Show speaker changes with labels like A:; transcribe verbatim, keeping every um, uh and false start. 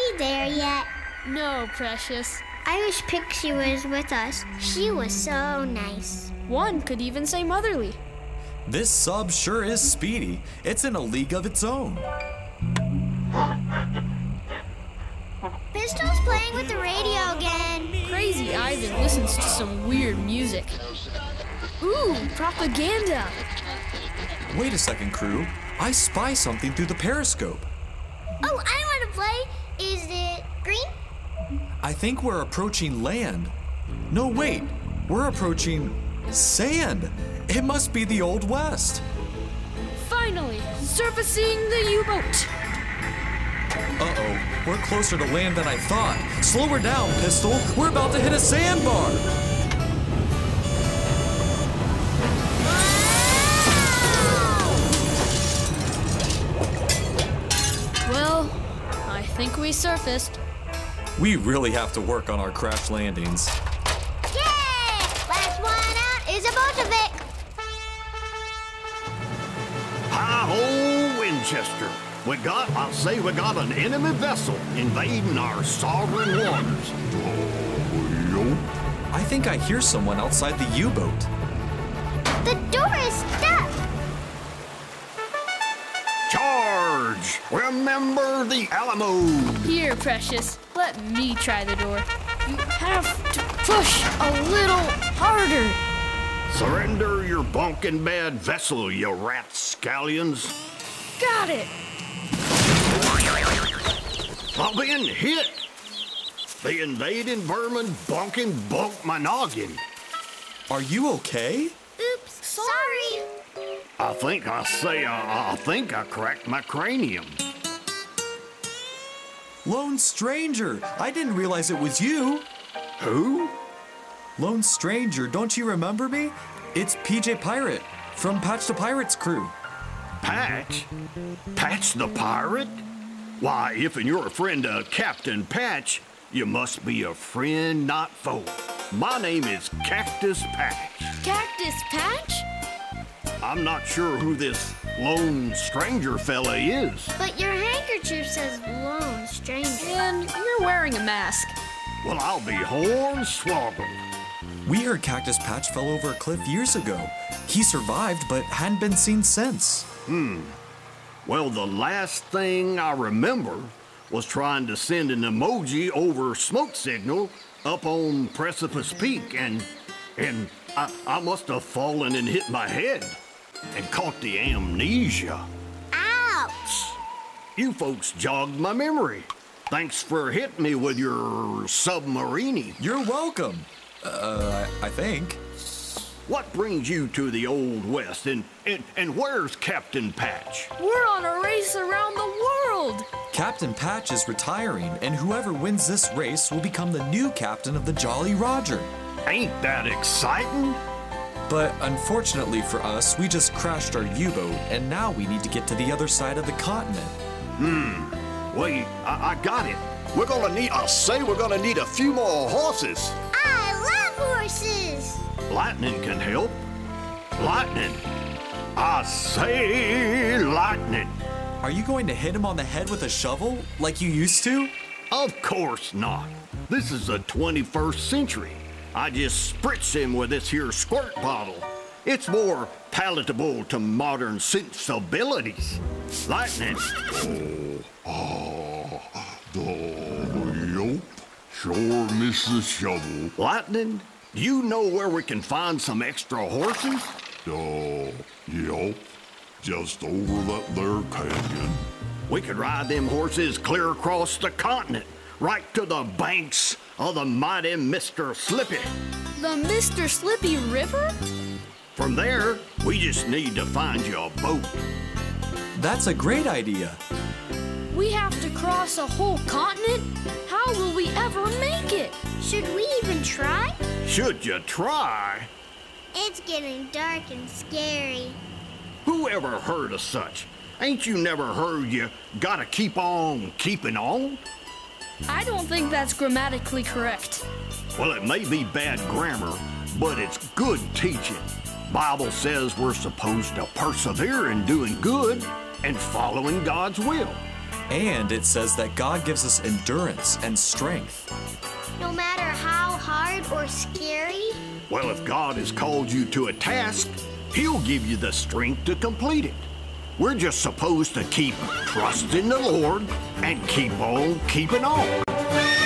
A: she there yet?
B: No, Precious.
A: I wish Pixie was with us. She was so nice.
B: One could even say motherly.
C: This sub sure is speedy. It's in a league of its own.
A: Pistol's playing with the radio again.
B: Crazy Ivan listens to some weird music. Ooh, propaganda.
C: Wait a second, crew. I spy something through the periscope.
A: Oh, I want to play. Is it green?
C: I think we're approaching land. No, wait. We're approaching sand. It must be the Old West.
B: Finally, surfacing the U-boat.
C: Uh-oh, we're closer to land than I thought. Slow her down, Pistol. We're about to hit a sandbar.
B: Well, I think we surfaced.
C: We really have to work on our crash landings.
A: Yay! Last one out is a Bolshevik.
D: Hi-ho, Winchester. We got, I'll say we got an enemy vessel invading our sovereign waters.
C: I think I hear someone outside the U-boat.
A: The door is stuck.
D: Charge! Remember the Alamo.
B: Here, Precious. Let me try the door. You have to push a little harder.
D: Surrender your bunking bad vessel, you rat scallions.
B: Got it.
D: I've been hit. The invading vermin bunking bunked my noggin.
C: Are you okay?
A: Oops, sorry.
D: I think I say I, I think I cracked my cranium.
C: Lone Stranger, I didn't realize it was you.
D: Who?
C: Lone Stranger, don't you remember me? It's P J Pirate from Patch the Pirate's crew.
D: Patch? Patch the Pirate? Why, if you're a friend of Captain Patch, you must be a friend, not foe. My name is Cactus Patch.
B: Cactus Patch?
D: I'm not sure who this Lone Stranger fella is.
A: But your handkerchief says Lone Stranger.
B: And you're wearing a mask.
D: Well, I'll be hornswoggled.
C: We heard Cactus Patch fell over a cliff years ago. He survived, but hadn't been seen since.
D: Hmm. Well, the last thing I remember was trying to send an emoji over smoke signal up on Precipice Peak, and and I, I must have fallen and hit my head and caught the amnesia.
A: Ouch!
D: You folks jogged my memory. Thanks for hitting me with your submarine.
C: You're welcome. Uh, I, I think.
D: What brings you to the Old West, and, and, and where's Captain Patch?
B: We're on a race around the world.
C: Captain Patch is retiring, and whoever wins this race will become the new captain of the Jolly Roger.
D: Ain't that exciting?
C: But unfortunately for us, we just crashed our U-boat, and now we need to get to the other side of the continent.
D: Hmm. Wait, I, I got it. We're gonna need, I say we're gonna need a few more horses.
A: I love horses.
D: Lightning can help. Lightning. I say lightning.
C: Are you going to hit him on the head with a shovel, like you used to?
D: Of course not. This is the twenty-first century. I just spritz him with this here squirt bottle. It's more palatable to modern sensibilities. Lightning.
E: Oh, oh, yup. Sure miss the shovel.
D: Lightning, do you know where we can find some extra horses?
E: Oh, yup. Just over that there canyon.
D: We could ride them horses clear across the continent, right to the banks of the mighty Mister Slippy.
B: The Mister Slippy River?
D: From there, we just need to find you a boat.
C: That's a great idea.
B: We have to cross a whole continent? How will we ever make it?
A: Should we even try?
D: Should you try?
A: It's getting dark and scary.
D: Who ever heard of such? Ain't you never heard you gotta keep on keeping on?
B: I don't think that's grammatically correct.
D: Well, it may be bad grammar, but it's good teaching. Bible says we're supposed to persevere in doing good and following God's will.
C: And it says that God gives us endurance and strength.
A: No matter how hard or scary?
D: Well, if God has called you to a task, He'll give you the strength to complete it. We're just supposed to keep trusting the Lord and keep on keeping on.